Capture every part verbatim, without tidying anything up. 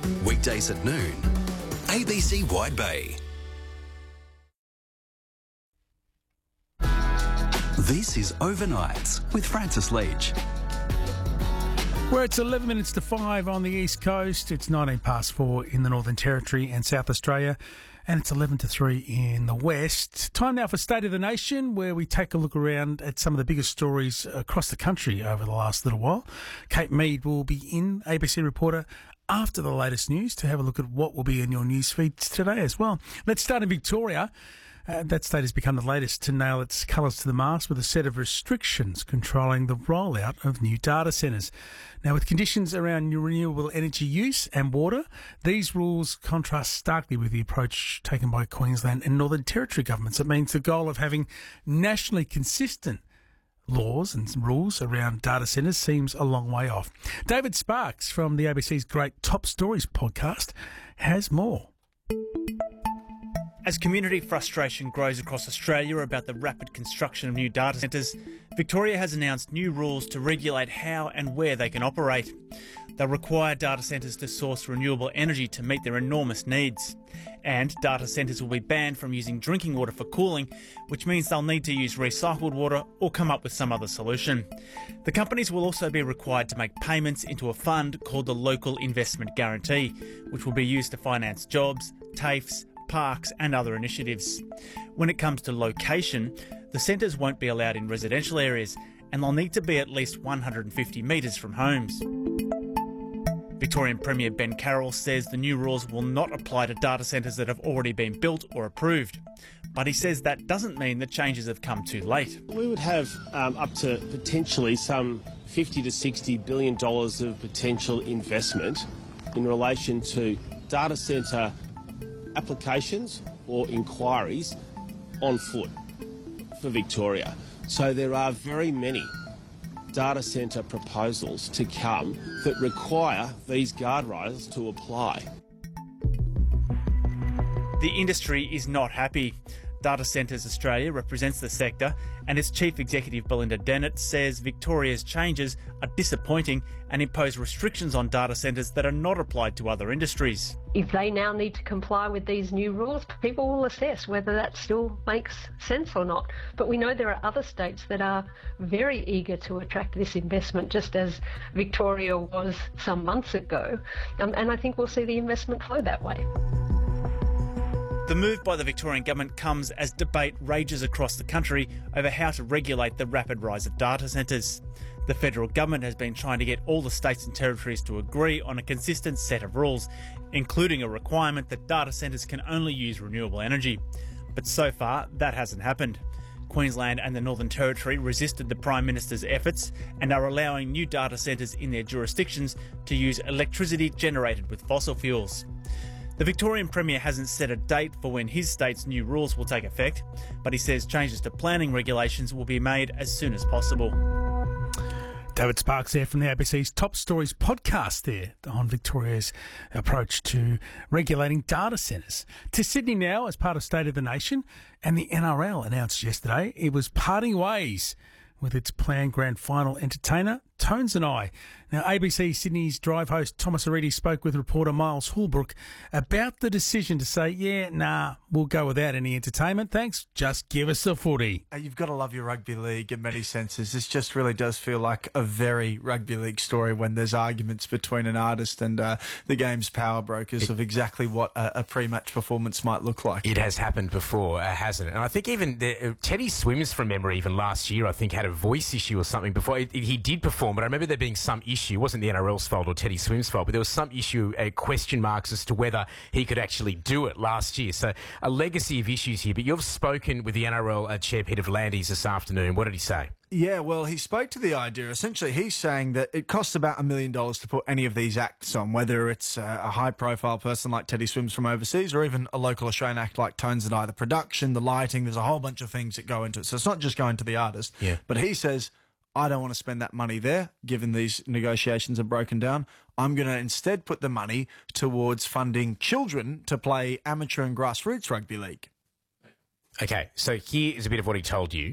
Weekdays at noon. A B C Wide Bay. This is Overnights with Francis Leach. Where it's eleven minutes to five on the East Coast, it's nineteen past four in the Northern Territory and South Australia, and it's eleven to three in the West. Time now for State of the Nation, where we take a look around at some of the biggest stories across the country over the last little while. Kate Mead will be in, A B C reporter, after the latest news to have a look at what will be in your news feeds today as well. Let's start in Victoria. Uh, that state has become the latest to nail its colours to the mast with a set of restrictions controlling the rollout of new data centres. Now, with conditions around renewable energy use and water, these rules contrast starkly with the approach taken by Queensland and Northern Territory governments. It means the goal of having nationally consistent laws and rules around data centres seems a long way off. David Sparks from the A B C's Great Top Stories podcast has more. As community frustration grows across Australia about the rapid construction of new data centres, Victoria has announced new rules to regulate how and where they can operate. They'll require data centres to source renewable energy to meet their enormous needs. And data centres will be banned from using drinking water for cooling, which means they'll need to use recycled water or come up with some other solution. The companies will also be required to make payments into a fund called the Local Investment Guarantee, which will be used to finance jobs, TAFEs, parks and other initiatives. When it comes to location, the centres won't be allowed in residential areas and they'll need to be at least one hundred fifty metres from homes. Victorian Premier Ben Carroll says the new rules will not apply to data centres that have already been built or approved. But he says that doesn't mean the changes have come too late. We would have um, up to potentially some fifty to sixty billion dollars of potential investment in relation to data centre applications or inquiries on foot for Victoria. So there are very many data centre proposals to come that require these guardrails to apply. The industry is not happy. Data Centres Australia represents the sector and its chief executive Belinda Dennett says Victoria's changes are disappointing and impose restrictions on data centres that are not applied to other industries. If they now need to comply with these new rules, people will assess whether that still makes sense or not. But we know there are other states that are very eager to attract this investment, just as Victoria was some months ago. Um, and I think we'll see the investment flow that way. The move by the Victorian government comes as debate rages across the country over how to regulate the rapid rise of data centres. The federal government has been trying to get all the states and territories to agree on a consistent set of rules, including a requirement that data centres can only use renewable energy. But so far, that hasn't happened. Queensland and the Northern Territory resisted the Prime Minister's efforts and are allowing new data centres in their jurisdictions to use electricity generated with fossil fuels. The Victorian Premier hasn't set a date for when his state's new rules will take effect, but he says changes to planning regulations will be made as soon as possible. David Sparks there from the A B C's Top Stories podcast there on Victoria's approach to regulating data centres. To Sydney now as part of State of the Nation, and the N R L announced yesterday it was parting ways with its planned grand final entertainer, Tones and I. Now, A B C Sydney's drive host Thomas Aridi spoke with reporter Miles Holbrook about the decision to say, yeah, nah, we'll go without any entertainment. Thanks, just give us the footy. You've got to love your rugby league in many senses. This just really does feel like a very rugby league story when there's arguments between an artist and uh, the game's power brokers it, of exactly what a, a pre-match performance might look like. It has happened before, uh, hasn't it? And I think even the, uh, Teddy Swims, from memory, even last year, I think had a voice issue or something before. It, it, he did perform, but I remember there being some issue. It wasn't the N R L's fault or Teddy Swims' fault, but there was some issue, uh, question marks as to whether he could actually do it last year. So a legacy of issues here. But you've spoken with the N R L uh, chair, Peter V'landys, this afternoon. What did he say? Yeah, well, he spoke to the idea. Essentially, he's saying that it costs about a million dollars to put any of these acts on, whether it's uh, a high-profile person like Teddy Swims from overseas or even a local Australian act like Tones and I. The production, the lighting, there's a whole bunch of things that go into it. So it's not just going to the artist. Yeah. But he says, I don't want to spend that money there, given these negotiations have broken down. I'm going to instead put the money towards funding children to play amateur and grassroots rugby league. Okay, so here is a bit of what he told you.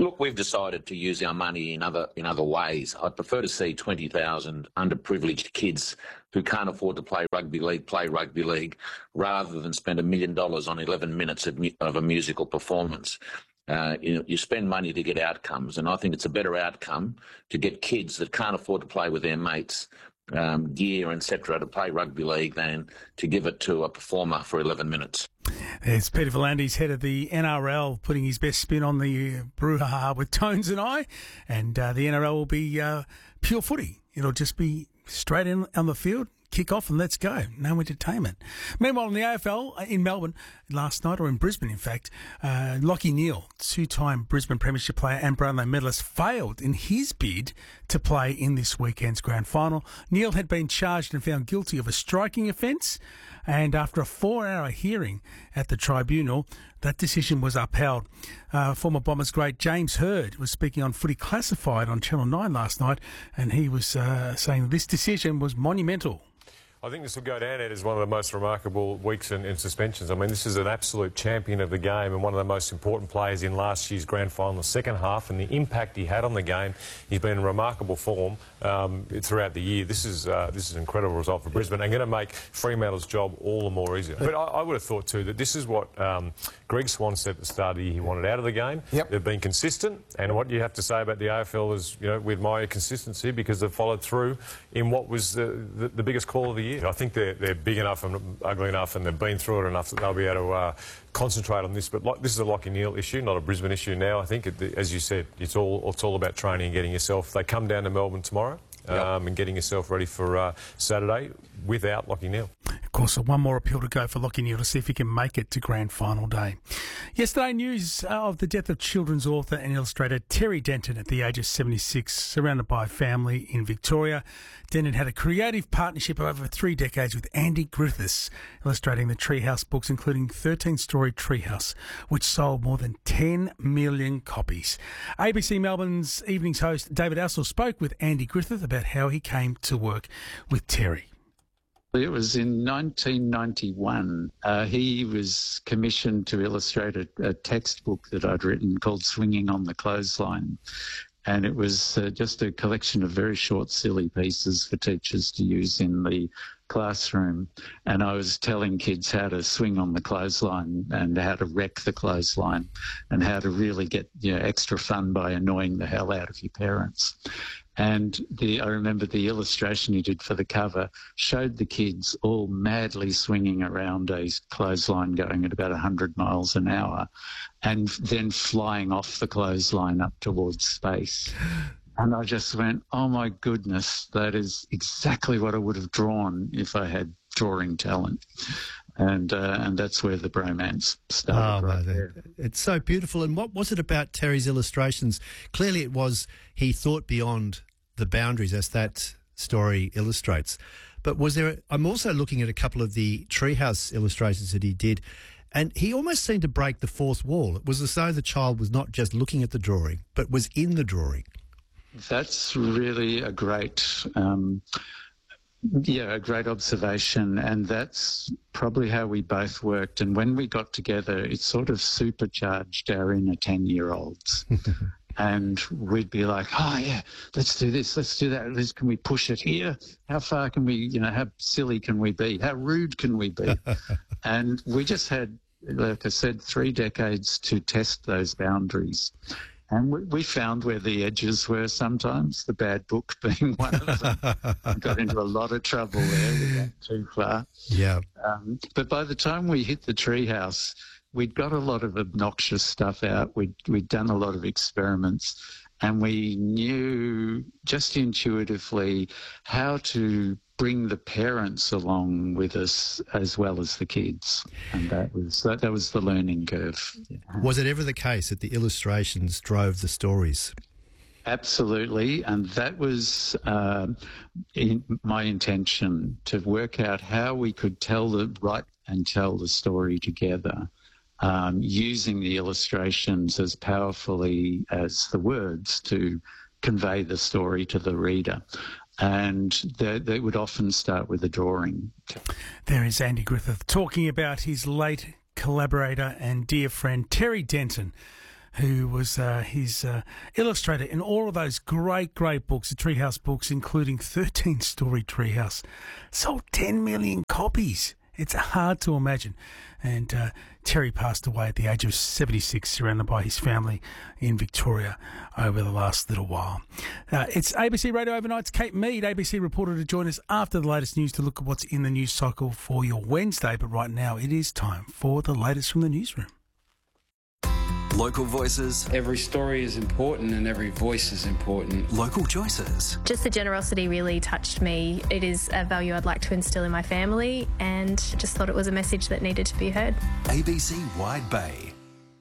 Look, we've decided to use our money in other in other ways. I'd prefer to see twenty thousand underprivileged kids who can't afford to play rugby league play rugby league, rather than spend a million dollars on eleven minutes of, mu- of a musical performance. Uh, you, you spend money to get outcomes, and I think it's a better outcome to get kids that can't afford to play with their mates um, gear, et cetera, to play rugby league than to give it to a performer for eleven minutes. It's Peter V'landys, head of the N R L, putting his best spin on the brouhaha with Tones and I, and uh, the N R L will be uh, pure footy. It'll just be straight in on the field, kick off and let's go. No entertainment. Meanwhile, in the A F L in Melbourne last night, or in Brisbane, in fact, uh, Lachie Neale, two-time Brisbane Premiership player and Brownlow medalist, failed in his bid to play in this weekend's grand final. Neale had been charged and found guilty of a striking offence, and after a four-hour hearing at the tribunal, that decision was upheld. Uh, former Bombers great James Hird was speaking on Footy Classified on Channel nine last night, and he was uh, saying this decision was monumental. I think this will go down, Ed, as one of the most remarkable weeks in, in suspensions. I mean, this is an absolute champion of the game and one of the most important players in last year's grand final, the second half, and the impact he had on the game. He's been in remarkable form um, throughout the year. This is uh, this is an incredible result for Brisbane and going to make Fremantle's job all the more easier. But I, I would have thought, too, that this is what um, Greg Swan said at the start of the year he wanted out of the game. Yep. They've been consistent, and what you have to say about the A F L is, you know, we admire consistency because they've followed through in what was the, the, the biggest call of the year. I think they're, they're big enough and ugly enough and they've been through it enough that they'll be able to uh, concentrate on this. But like, this is a Lachie Neale issue, not a Brisbane issue now. I think, it, as you said, it's all, it's all about training and getting yourself... They come down to Melbourne tomorrow um, yep. and getting yourself ready for uh, Saturday without Lachie Neale. Of course, one more appeal to go for Lachie Neale to see if he can make it to grand final day. Yesterday, news of the death of children's author and illustrator Terry Denton at the age of seventy-six, surrounded by family in Victoria. Denton had a creative partnership of over three decades with Andy Griffiths, illustrating the Treehouse books, including thirteen-story Treehouse, which sold more than ten million copies. A B C Melbourne's Evenings host David Assel spoke with Andy Griffith about how he came to work with Terry. It was in nineteen ninety-one. Uh, he was commissioned to illustrate a, a textbook that I'd written called Swinging on the Clothesline. And it was uh, just a collection of very short, silly pieces for teachers to use in the classroom. And I was telling kids how to swing on the clothesline and how to wreck the clothesline and how to really get, you know, extra fun by annoying the hell out of your parents. And the, I remember the illustration he did for the cover showed the kids all madly swinging around a clothesline going at about one hundred miles an hour and then flying off the clothesline up towards space. And I just went, oh, my goodness, that is exactly what I would have drawn if I had drawing talent. And uh, and that's where the bromance started. Oh, right there. It's so beautiful. And what was it about Terry's illustrations? Clearly it was he thought beyond the boundaries, as that story illustrates. But was there... I'm also looking at a couple of the Treehouse illustrations that he did, and he almost seemed to break the fourth wall. It was as though the child was not just looking at the drawing, but was in the drawing. That's really a great... Um, Yeah, a great observation, and that's probably how we both worked. And when we got together, it sort of supercharged our inner ten-year-olds. And we'd be like, oh, yeah, let's do this, let's do that. Let's, can we push it here? How far can we, you know, how silly can we be? How rude can we be? And we just had, like I said, three decades to test those boundaries. And we, we found where the edges were sometimes, the bad book being one of them. We got into a lot of trouble there. We went too far. Yeah. Um, but by the time we hit the Treehouse, we'd got a lot of obnoxious stuff out. We'd, we'd done a lot of experiments, and we knew just intuitively how to bring the parents along with us as well as the kids, and that was that, that was the learning curve. Was it ever the case that the illustrations drove the stories? Absolutely, and that was uh, in my intention, to work out how we could tell the write and tell the story together, um, using the illustrations as powerfully as the words to convey the story to the reader. And they, they would often start with a drawing. There is Andy Griffith talking about his late collaborator and dear friend Terry Denton, who was uh, his uh, illustrator in all of those great, great books, the Treehouse books, including thirteen-story Treehouse. Sold ten million copies. It's hard to imagine. And uh, Terry passed away at the age of seventy-six, surrounded by his family in Victoria over the last little while. Uh, it's A B C Radio Overnight's Kate Mead, A B C reporter, to join us after the latest news to look at what's in the news cycle for your Wednesday. But right now, it is time for the latest from the newsroom. Local voices. Every story is important and every voice is important. Local choices. Just the generosity really touched me. It is a value I'd like to instill in my family, and just thought it was a message that needed to be heard. A B C Wide Bay.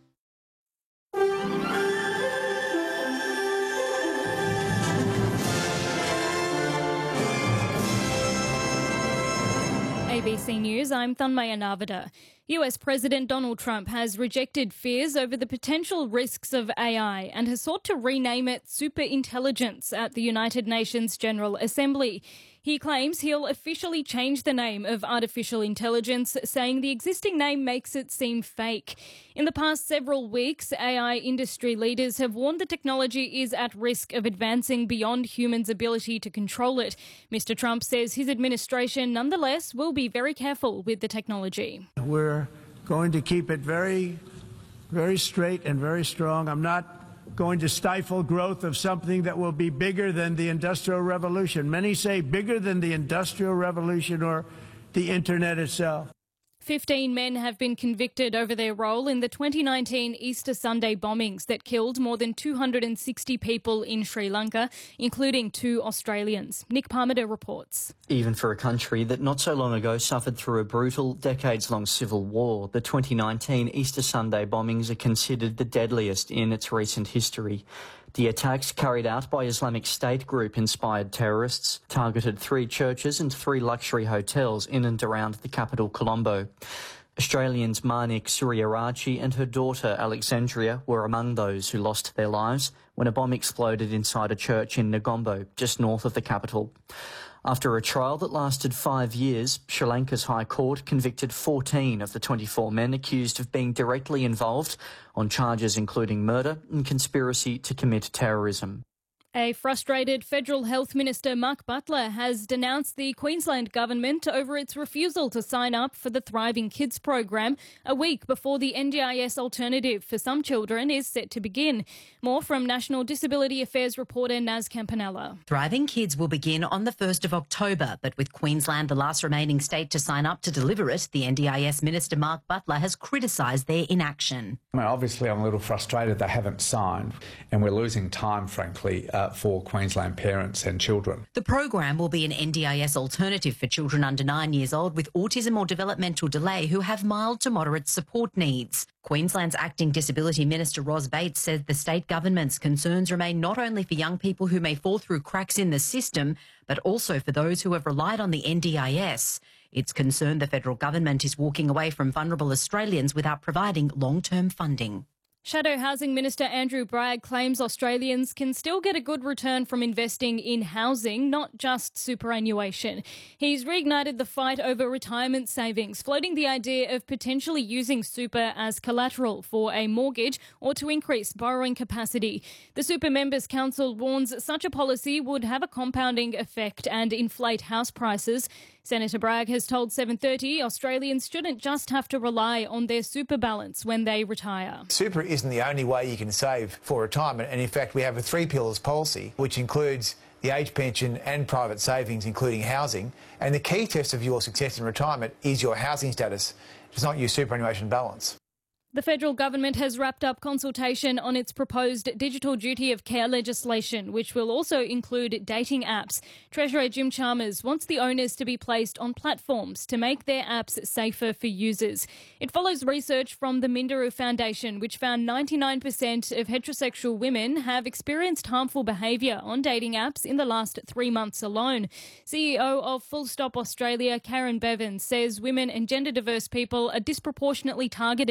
A B C News, I'm Thanmaya Narvada. U S President Donald Trump has rejected fears over the potential risks of A I and has sought to rename it superintelligence at the United Nations General Assembly. He claims he'll officially change the name of artificial intelligence, saying the existing name makes it seem fake. In the past several weeks, A I industry leaders have warned the technology is at risk of advancing beyond humans' ability to control it. Mister Trump says his administration, nonetheless, will be very careful with the technology. We're going to keep it very, very straight and very strong. I'm not going to stifle growth of something that will be bigger than the Industrial Revolution. Many say bigger than the Industrial Revolution or the Internet itself. Fifteen men have been convicted over their role in the twenty nineteen Easter Sunday bombings that killed more than two hundred sixty people in Sri Lanka, including two Australians. Nick Parmiter reports. Even for a country that not so long ago suffered through a brutal, decades-long civil war, the twenty nineteen Easter Sunday bombings are considered the deadliest in its recent history. The attacks, carried out by Islamic State group-inspired terrorists, targeted three churches and three luxury hotels in and around the capital, Colombo. Australians Manik Suryarachi and her daughter Alexandria were among those who lost their lives when a bomb exploded inside a church in Negombo, just north of the capital. After a trial that lasted five years, Sri Lanka's High Court convicted fourteen of the twenty-four men accused of being directly involved on charges including murder and conspiracy to commit terrorism. A frustrated Federal Health Minister, Mark Butler, has denounced the Queensland government over its refusal to sign up for the Thriving Kids program a week before the N D I S alternative for some children is set to begin. More from National Disability Affairs reporter Naz Campanella. Thriving Kids will begin on the first of October, but with Queensland the last remaining state to sign up to deliver it, the N D I S Minister Mark Butler has criticised their inaction. I mean, obviously I'm a little frustrated they haven't signed, and we're losing time, frankly, uh, for Queensland parents and children. The program will be an N D I S alternative for children under nine years old with autism or developmental delay who have mild to moderate support needs. Queensland's acting Disability Minister Ros Bates said the state government's concerns remain not only for young people who may fall through cracks in the system, but also for those who have relied on the N D I S. It's concerned the federal government is walking away from vulnerable Australians without providing long-term funding. Shadow Housing Minister Andrew Bragg claims Australians can still get a good return from investing in housing, not just superannuation. He's reignited the fight over retirement savings, floating the idea of potentially using super as collateral for a mortgage or to increase borrowing capacity. The Super Members Council warns such a policy would have a compounding effect and inflate house prices. Senator Bragg has told seven thirty Australians shouldn't just have to rely on their super balance when they retire. Super isn't the only way you can save for retirement, and in fact we have a three pillars policy which includes the age pension and private savings, including housing, and the key test of your success in retirement is your housing status. It's not your superannuation balance. The federal government has wrapped up consultation on its proposed digital duty of care legislation, which will also include dating apps. Treasurer Jim Chalmers wants the owners to be placed on platforms to make their apps safer for users. It follows research from the Minderoo Foundation, which found ninety-nine percent of heterosexual women have experienced harmful behaviour on dating apps in the last three months alone. C E O of Full Stop Australia, Karen Bevan, says women and gender diverse people are disproportionately targeted in this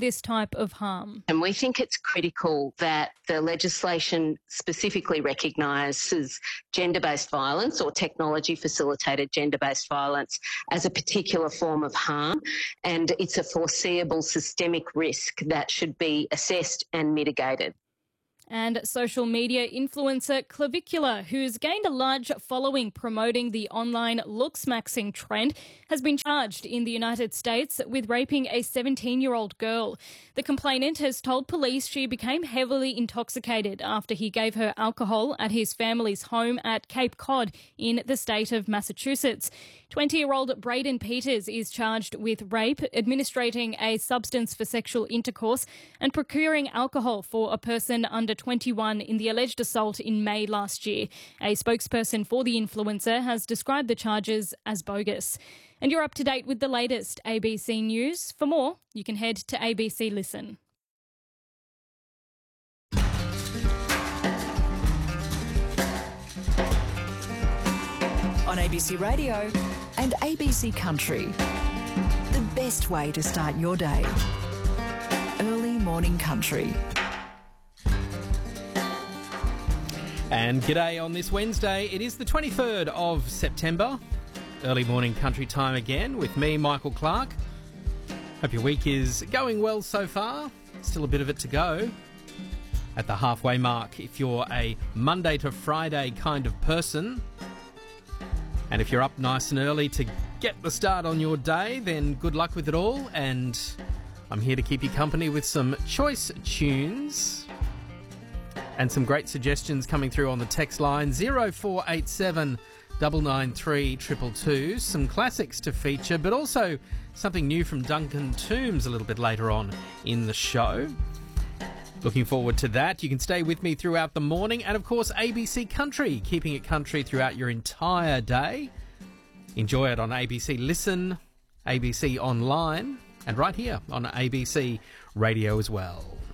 this type of harm. And we think it's critical that the legislation specifically recognises gender-based violence or technology-facilitated gender-based violence as a particular form of harm, and it's a foreseeable systemic risk that should be assessed and mitigated. And social media influencer Clavicula, who's gained a large following promoting the online looksmaxing trend, has been charged in the United States with raping a seventeen-year-old girl. The complainant has told police she became heavily intoxicated after he gave her alcohol at his family's home at Cape Cod in the state of Massachusetts. twenty-year-old Braden Peters is charged with rape, administrating a substance for sexual intercourse, and procuring alcohol for a person under twenty-one in the alleged assault in May last year. A spokesperson for the influencer has described the charges as bogus. And you're up to date with the latest A B C News. For more, you can head to A B C Listen. On A B C Radio and A B C Country. The best way to start your day. Early morning country. And g'day on this Wednesday. It is the twenty-third of September. Early morning country time again with me, Michael Clark. Hope your week is going well so far. Still a bit of it to go. At the halfway mark, if you're a Monday to Friday kind of person, and if you're up nice and early to get the start on your day, then good luck with it all. And I'm here to keep you company with some choice tunes and some great suggestions coming through on the text line zero four eight seven nine nine three two two two. Some classics to feature, but also something new from Duncan Toombs a little bit later on in the show. Looking forward to that. You can stay with me throughout the morning, and of course A B C Country, keeping it country throughout your entire day. Enjoy it on A B C Listen, A B C Online, and right here on A B C Radio as well.